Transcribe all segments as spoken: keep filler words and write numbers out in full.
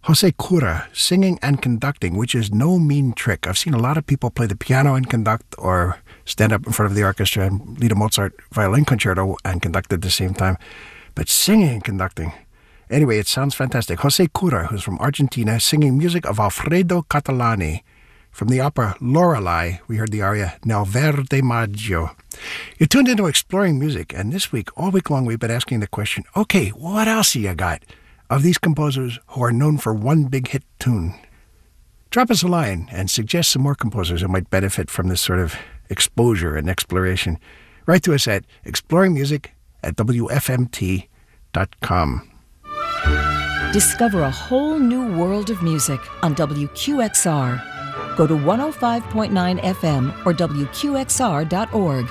Jose Cura, singing and conducting, which is no mean trick. I've seen a lot of people play the piano and conduct, or stand up in front of the orchestra and lead a Mozart violin concerto and conduct at the same time. But singing and conducting. Anyway, it sounds fantastic. Jose Cura, who's from Argentina, singing music of Alfredo Catalani. From the opera Lorelei, we heard the aria Nel Verde Maggio. You're tuned into Exploring Music, and this week, all week long, we've been asking the question, okay, what else you got of these composers who are known for one big hit tune? Drop us a line and suggest some more composers who might benefit from this sort of exposure and exploration. Write to us at exploringmusic at w f m t dot com. Discover a whole new world of music on W Q X R. Go to one oh five point nine F M or w q x r dot org.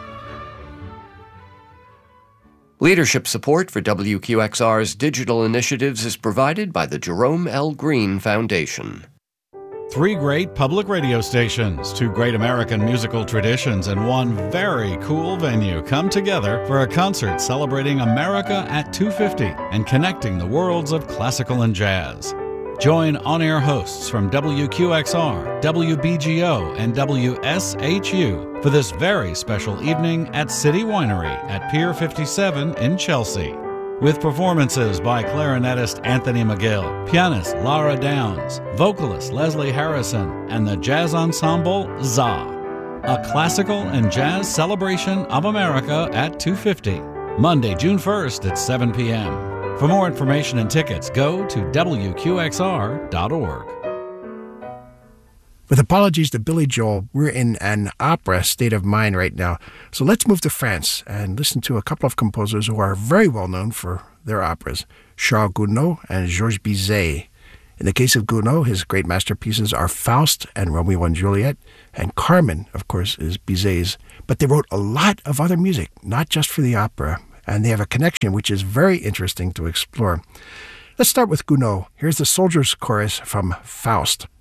Leadership support for W Q X R's digital initiatives is provided by the Jerome L. Green Foundation. Three great public radio stations, two great American musical traditions, and one very cool venue come together for a concert celebrating America at two fifty and connecting the worlds of classical and jazz. Join on-air hosts from W Q X R, W B G O, and W S H U for this very special evening at City Winery at Pier fifty-seven in Chelsea. With performances by clarinetist Anthony McGill, pianist Lara Downs, vocalist Leslie Harrison, and the jazz ensemble Za. A classical and jazz celebration of America at two fifty, Monday, June first at seven p.m. For more information and tickets, go to w q x r dot org. With apologies to Billy Joel, we're in an opera state of mind right now. So let's move to France and listen to a couple of composers who are very well known for their operas, Charles Gounod and Georges Bizet. In the case of Gounod, his great masterpieces are Faust and Romeo and Juliet, and Carmen, of course, is Bizet's. But they wrote a lot of other music, not just for the opera, and they have a connection which is very interesting to explore. Let's start with Gounod. Here's the Soldiers' Chorus from Faust.